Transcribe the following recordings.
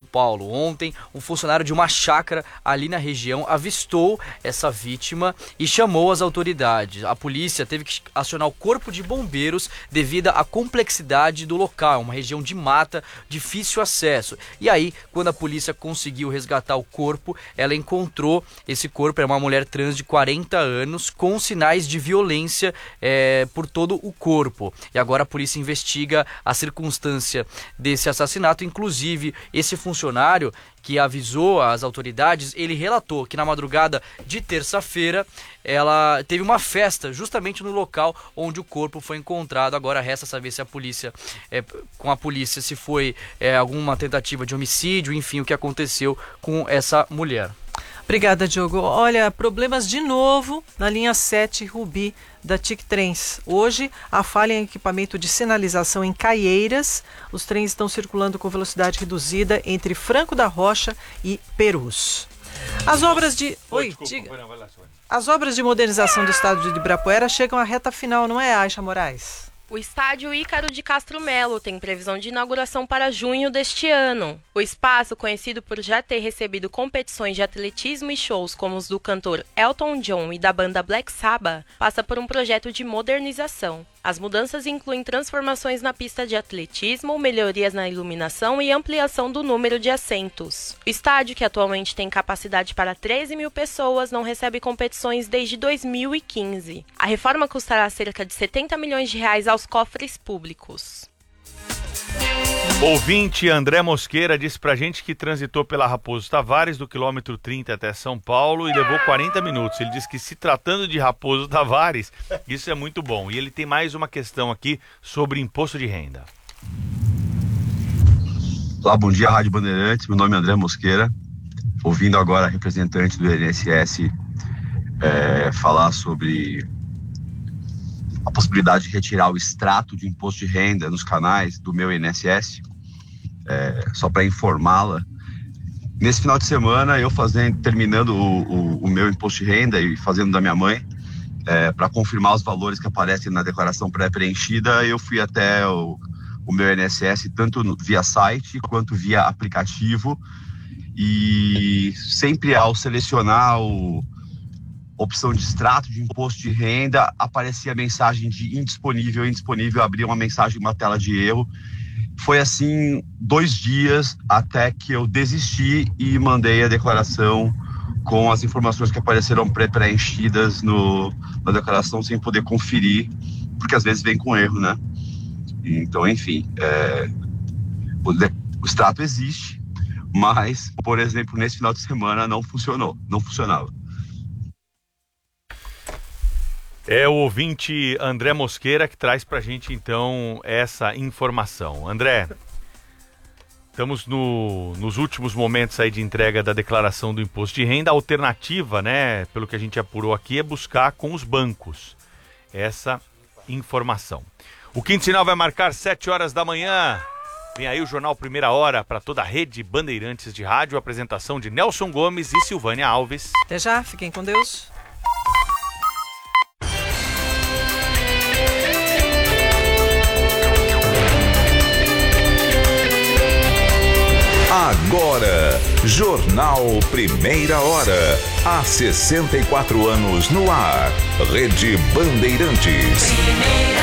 Paulo. Ontem, um funcionário de uma chácara ali na região avistou essa vítima e chamou as autoridades. A polícia teve que acionar o corpo de bombeiros devido à complexidade do local, uma região de mata, difícil acesso. E aí, quando a polícia conseguiu resgatar o corpo, ela encontrou esse corpo, era uma mulher trans de 40 anos, com sinais de violência por todo o corpo. E agora a polícia investiga a circunstância desse assassinato. Inclusive, esse funcionário que avisou as autoridades, ele relatou que na madrugada de terça-feira ela teve uma festa justamente no local onde o corpo foi encontrado. Agora resta saber se a polícia, com a polícia, se foi alguma tentativa de homicídio, enfim, o que aconteceu com essa mulher. Obrigada, Diogo. Olha, problemas de novo na linha 7 Rubi da TIC Trens. Hoje, a falha em equipamento de sinalização em Caieiras. Os trens estão circulando com velocidade reduzida entre Franco da Rocha e Perus. As obras de... As obras de modernização do estádio de Ibirapuera chegam à reta final, não é, Aisha Moraes? O estádio Ícaro de Castro Melo tem previsão de inauguração para junho deste ano. O espaço, conhecido por já ter recebido competições de atletismo e shows como os do cantor Elton John e da banda Black Sabbath, passa por um projeto de modernização. As mudanças incluem transformações na pista de atletismo, melhorias na iluminação e ampliação do número de assentos. O estádio, que atualmente tem capacidade para 13 mil pessoas, não recebe competições desde 2015. A reforma custará cerca de 70 milhões de reais aos cofres públicos. Ouvinte André Mosqueira disse pra gente que transitou pela Raposo Tavares do quilômetro 30 até São Paulo e levou 40 minutos. Ele disse que, se tratando de Raposo Tavares, isso é muito bom. E ele tem mais uma questão aqui sobre imposto de renda. Olá, bom dia, Rádio Bandeirantes. Meu nome é André Mosqueira. Ouvindo agora a representante do INSS falar sobre a possibilidade de retirar o extrato de imposto de renda nos canais do meu INSS, só para informá-la, nesse final de semana eu terminando o meu imposto de renda e fazendo da minha mãe, para confirmar os valores que aparecem na declaração pré-preenchida, eu fui até o meu INSS, tanto via site quanto via aplicativo, e sempre ao selecionar opção de extrato de imposto de renda, aparecia a mensagem de indisponível, abria uma mensagem, uma tela de erro. Foi assim 2 dias até que eu desisti e mandei a declaração com as informações que apareceram pré-preenchidas na declaração, sem poder conferir, porque às vezes vem com erro, né? Então, enfim, o extrato existe, mas, por exemplo, nesse final de semana não funcionava. É o ouvinte André Mosqueira que traz pra gente, então, essa informação. André, estamos nos últimos momentos aí de entrega da declaração do imposto de renda. A alternativa, né, pelo que a gente apurou aqui, é buscar com os bancos essa informação. O Quinto Sinal vai marcar 7 horas da manhã. Vem aí o Jornal Primeira Hora para toda a rede Bandeirantes de rádio. Apresentação de Nelson Gomes e Silvânia Alves. Até já, fiquem com Deus. Agora, Jornal Primeira Hora. Há 64 anos no ar. Rede Bandeirantes. Primeira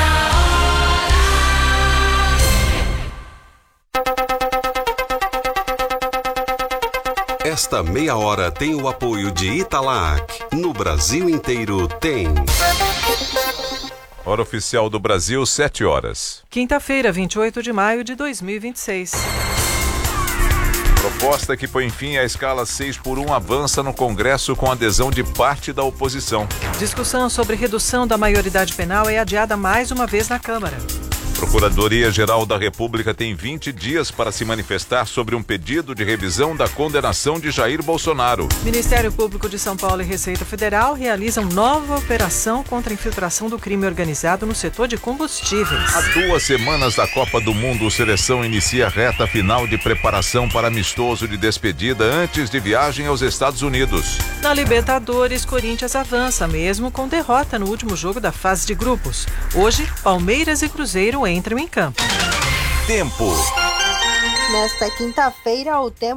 hora. Esta meia hora tem o apoio de Italac. No Brasil inteiro tem. Hora oficial do Brasil, 7 horas. Quinta-feira, 28 de maio de 2026. Proposta que põe fim à escala 6x1 avança no Congresso com adesão de parte da oposição. Discussão sobre redução da maioridade penal é adiada mais uma vez na Câmara. Procuradoria-Geral da República tem 20 dias para se manifestar sobre um pedido de revisão da condenação de Jair Bolsonaro. Ministério Público de São Paulo e Receita Federal realizam nova operação contra a infiltração do crime organizado no setor de combustíveis. Há 2 semanas da Copa do Mundo, a seleção inicia a reta final de preparação para amistoso de despedida antes de viagem aos Estados Unidos. Na Libertadores, Corinthians avança, mesmo com derrota no último jogo da fase de grupos. Hoje, Palmeiras e Cruzeiro entram em campo. Tempo. Nesta quinta-feira, o tempo